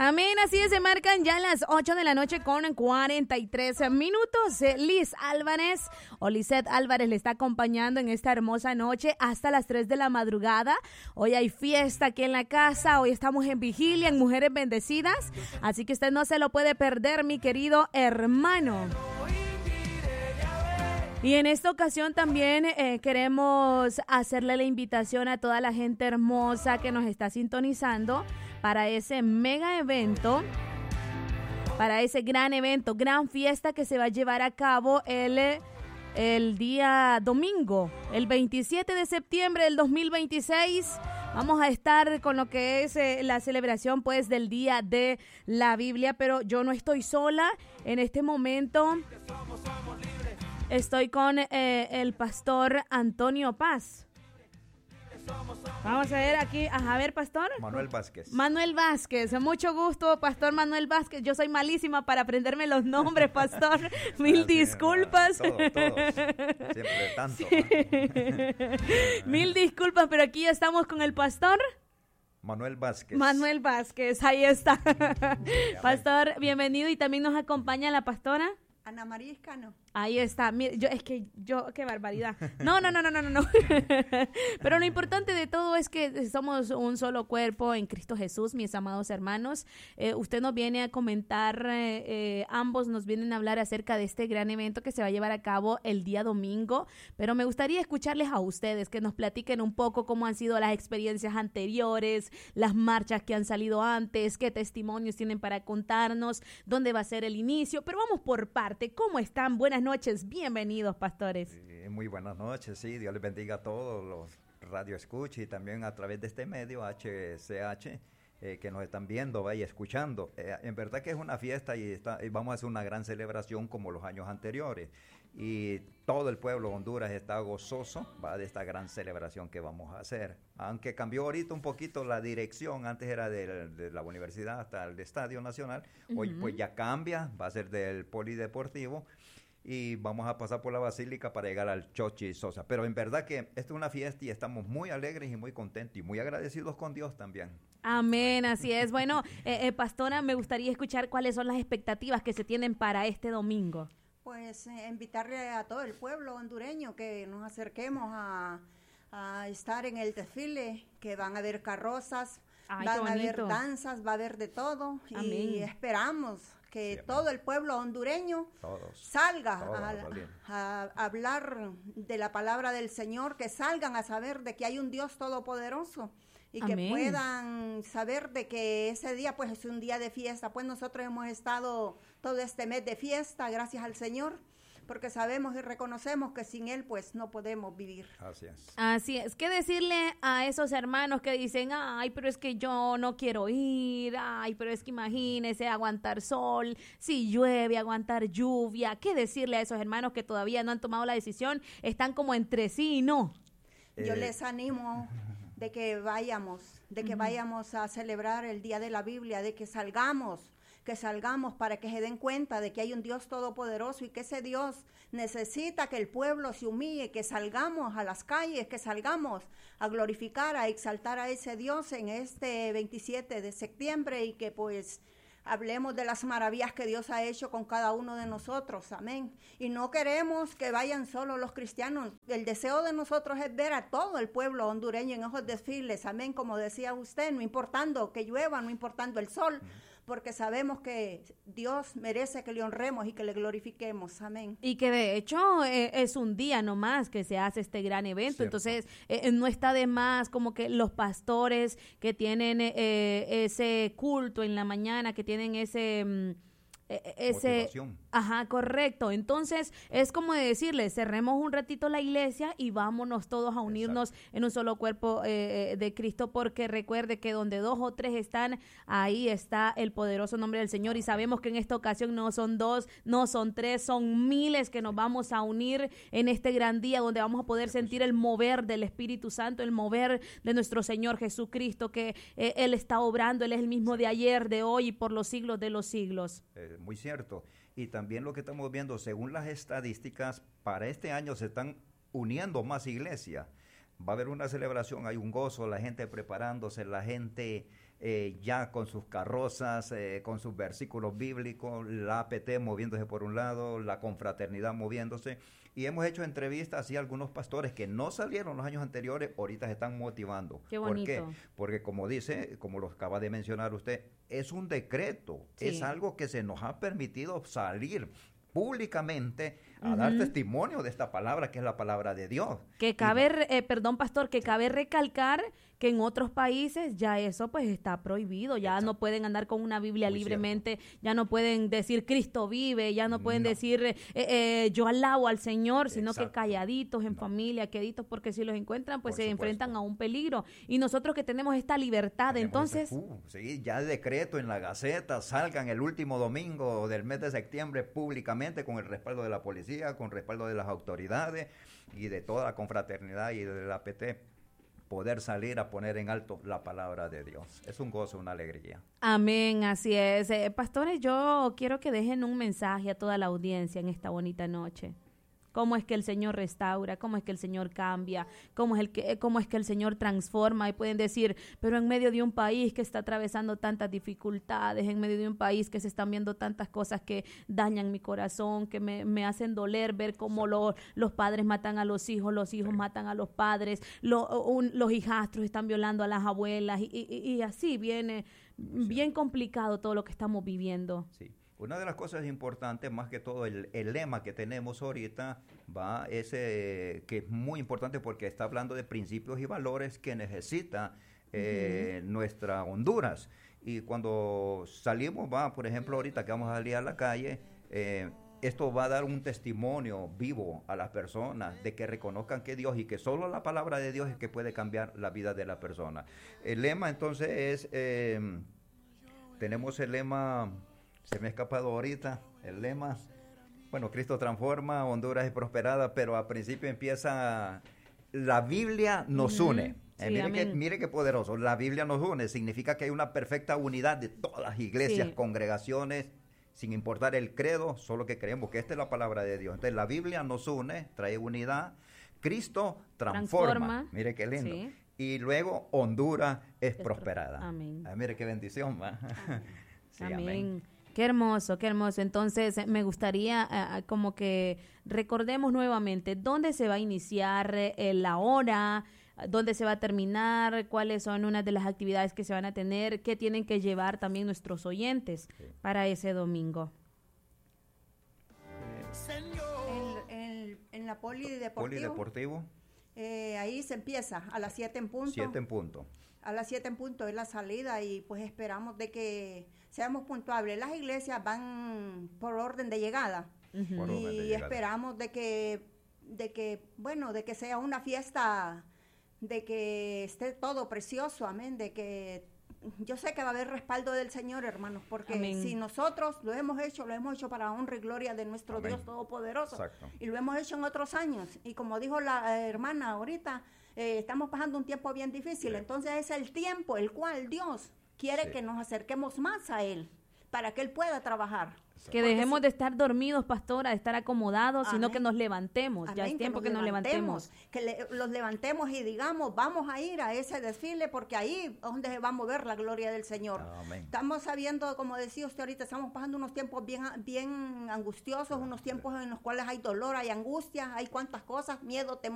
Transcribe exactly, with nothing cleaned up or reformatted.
Amén, así es, se marcan ya las ocho de la noche con cuarenta y tres minutos. Liz Álvarez o Lizeth Álvarez le está acompañando en esta hermosa noche hasta las tres de la madrugada. Hoy hay fiesta aquí en la casa, hoy estamos en vigilia, en Mujeres Bendecidas, así que usted no se lo puede perder, mi querido hermano. Y en esta ocasión también eh, queremos hacerle la invitación a toda la gente hermosa que nos está sintonizando para ese mega evento, para ese gran evento, gran fiesta que se va a llevar a cabo el, el día domingo, el veintisiete de septiembre del dos mil veintiséis. Vamos a estar con lo que es eh, la celebración pues del Día de la Biblia, pero yo no estoy sola en este momento. Estoy con eh, el pastor Antonio Paz. Vamos a ver aquí, a ver, pastor. Manuel Vázquez. Manuel Vázquez, mucho gusto, pastor Manuel Vázquez. Yo soy malísima para aprenderme los nombres, pastor. Mil Así disculpas. Es, todos, todos. Siempre tanto. Sí. Mil disculpas, pero aquí estamos con el pastor Manuel Vázquez. Manuel Vázquez, ahí está. Pastor, bienvenido, y también nos acompaña la pastora Ana María Escano. Ahí está, mire, yo, es que yo, qué barbaridad. No, no, no, no, no, no, no. Pero lo importante de todo es que somos un solo cuerpo en Cristo Jesús, mis amados hermanos. Eh, usted nos viene a comentar, eh, eh, ambos nos vienen a hablar acerca de este gran evento que se va a llevar a cabo el día domingo, pero me gustaría escucharles a ustedes, que nos platiquen un poco cómo han sido las experiencias anteriores, las marchas que han salido antes, qué testimonios tienen para contarnos, dónde va a ser el inicio, pero vamos por parte. ¿Cómo están? Buenas noches, bienvenidos, pastores. Sí, muy buenas noches, sí, Dios les bendiga a todos los radio escucha y también a través de este medio H C H eh, que nos están viendo y escuchando. Eh, en verdad que es una fiesta y, está, y vamos a hacer una gran celebración como los años anteriores, y todo el pueblo de Honduras está gozoso, va, de esta gran celebración que vamos a hacer. Aunque cambió ahorita un poquito la dirección, antes era de, de la universidad hasta el Estadio Nacional, uh-huh. Hoy pues ya cambia, va a ser del Polideportivo, y vamos a pasar por la Basílica para llegar al Chochi Sosa. Pero en verdad que esta es una fiesta y estamos muy alegres y muy contentos y muy agradecidos con Dios también. Amén, así es. Bueno, eh, eh, pastora, me gustaría escuchar cuáles son las expectativas que se tienen para este domingo. Pues eh, invitarle a todo el pueblo hondureño que nos acerquemos a, a estar en el desfile, que van a haber carrozas, Ay, van a haber danzas, va a haber de todo. Amén. Y esperamos que sí, todo el pueblo hondureño todos, salga todos, a, a, a hablar de la palabra del Señor, que salgan a saber de que hay un Dios todopoderoso y Amén. Que puedan saber de que ese día pues es un día de fiesta. Pues nosotros hemos estado todo este mes de fiesta, gracias al Señor, porque sabemos y reconocemos que sin Él pues no podemos vivir. Así es. Así es. ¿Qué decirle a esos hermanos que dicen, ay, pero es que yo no quiero ir, ay, pero es que imagínese aguantar sol, si llueve, aguantar lluvia? ¿Qué decirle a esos hermanos que todavía no han tomado la decisión, están como entre sí y no? Yo eh. les animo de que vayamos, de que uh-huh. vayamos a celebrar el Día de la Biblia, de que salgamos, que salgamos para que se den cuenta de que hay un Dios todopoderoso y que ese Dios necesita que el pueblo se humille, que salgamos a las calles, que salgamos a glorificar, a exaltar a ese Dios en este veintisiete de septiembre, y que pues hablemos de las maravillas que Dios ha hecho con cada uno de nosotros, amén. Y no queremos que vayan solo los cristianos, el deseo de nosotros es ver a todo el pueblo hondureño en esos desfiles, amén, como decía usted, no importando que llueva, no importando el sol, porque sabemos que Dios merece que le honremos y que le glorifiquemos, amén. Y que de hecho eh, es un día nomás que se hace este gran evento, Cierto. Entonces eh, no está de más como que los pastores que tienen eh, ese culto en la mañana, que tienen ese... Mm, ese motivación. Ajá, correcto. Entonces es como de decirle, cerremos un ratito la iglesia y vámonos todos a unirnos Exacto. en un solo cuerpo eh, de Cristo, porque recuerde que donde dos o tres están, ahí está el poderoso nombre del Señor, y sabemos que en esta ocasión no son dos, no son tres, son miles que nos vamos a unir en este gran día, donde vamos a poder sentir el mover del Espíritu Santo, el mover de nuestro Señor Jesucristo, que eh, Él está obrando, Él es el mismo de ayer, de hoy y por los siglos de los siglos. Eh, muy cierto. Y también lo que estamos viendo, según las estadísticas, para este año se están uniendo más iglesias. Va a haber una celebración, hay un gozo, la gente preparándose, la gente eh, ya con sus carrozas, eh, con sus versículos bíblicos, la A P T moviéndose por un lado, la confraternidad moviéndose. Y hemos hecho entrevistas así a algunos pastores que no salieron los años anteriores, ahorita se están motivando. Qué bonito. ¿Por qué? Porque como dice, como lo acaba de mencionar usted, es un decreto, Sí. es algo que se nos ha permitido salir públicamente a Ujú. dar testimonio de esta palabra, que es la palabra de Dios. Que cabe, re- eh, perdón, pastor, que cabe recalcar que en otros países ya eso pues está prohibido, ya Exacto. no pueden andar con una Biblia Muy libremente, ya no pueden decir Cristo vive, ya no pueden No. decir eh, eh, yo alabo al Señor, sino que Exacto. calladitos en No. familia, queditos, porque si los encuentran pues Por se supuesto. enfrentan a un peligro. Y nosotros que tenemos esta libertad, Tenemos entonces... ese- uh, sí, ya el decreto en la Gaceta, salgan el último domingo del mes de septiembre públicamente con el respaldo de la policía, con respaldo de las autoridades y de toda la confraternidad y de la A P T, poder salir a poner en alto la palabra de Dios. Es un gozo, una alegría. Amén, así es. Eh, pastores, yo quiero que dejen un mensaje a toda la audiencia en esta bonita noche. Cómo es que el Señor restaura, cómo es que el Señor cambia, cómo es, el que, cómo es que el Señor transforma. Y pueden decir, pero en medio de un país que está atravesando tantas dificultades, en medio de un país que se están viendo tantas cosas que dañan mi corazón, que me, me hacen doler ver cómo lo- los padres matan a los hijos, los hijos matan a los padres, lo- un- los hijastros están violando a las abuelas y, y- y así viene bien complicado todo lo que estamos viviendo. Sí. Una de las cosas importantes, más que todo, el, el lema que tenemos ahorita, va ese que es muy importante porque está hablando de principios y valores que necesita eh, uh-huh. nuestra Honduras. Y cuando salimos, va, por ejemplo, ahorita que vamos a salir a la calle, eh, esto va a dar un testimonio vivo a las personas de que reconozcan que Dios y que solo la palabra de Dios es que puede cambiar la vida de la persona. El lema entonces es, eh, tenemos el lema... Se me ha escapado ahorita el lema. Bueno, Cristo transforma, Honduras es prosperada, pero al principio empieza, la Biblia nos uh-huh. une. Eh, Sí, mire, que, mire qué poderoso, la Biblia nos une, significa que hay una perfecta unidad de todas las iglesias, Sí. congregaciones, sin importar el credo, solo que creemos que esta es la palabra de Dios. Entonces la Biblia nos une, trae unidad, Cristo transforma, Transforma. Mire qué lindo. Sí. Y luego Honduras es, Es prosperada. pro- amén. Ah, mire qué bendición, va. Sí, amén. amén. Qué hermoso, qué hermoso. Entonces, eh, me gustaría uh, como que recordemos nuevamente dónde se va a iniciar eh, la hora, dónde se va a terminar, cuáles son unas de las actividades que se van a tener, qué tienen que llevar también nuestros oyentes Sí. para ese domingo. En, en- en la polideportivo, Polideportivo, eh, ahí se empieza a las siete en punto. siete en punto. A las siete en punto es la salida y pues esperamos de que seamos puntuables. Las iglesias van por orden de llegada Ujú. Por orden de y llegada. esperamos de que, de que, bueno, de que sea una fiesta, de que esté todo precioso, amén, de que yo sé que va a haber respaldo del Señor, hermanos, porque Amén. si nosotros lo hemos hecho, lo hemos hecho para honra y gloria de nuestro Amén. Dios Todopoderoso. Exacto. Y lo hemos hecho en otros años. Y como dijo la eh, hermana ahorita, eh, estamos pasando un tiempo bien difícil. Sí. Entonces es el tiempo el cual Dios quiere Sí. que nos acerquemos más a Él, para que Él pueda trabajar. Que Porque dejemos si- de estar dormidos, pastora, de estar acomodados, sino Amén. que nos levantemos. Ya Amén, es tiempo que nos levantemos. Que le- los levantemos y digamos, vamos a ir a ese desfile porque ahí es donde se va a mover la gloria del Señor. Amén. Estamos sabiendo, como decía usted ahorita, estamos pasando unos tiempos bien, bien angustiosos, unos tiempos en los cuales hay dolor, hay angustia, hay cuantas cosas, miedo, temor.